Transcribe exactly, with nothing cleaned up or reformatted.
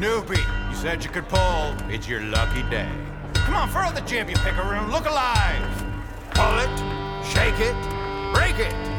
Newbie, you said you could pull. It's your lucky day. Come on, furrow the jib, you pickaroon. Look alive. Pull it, shake it, break it.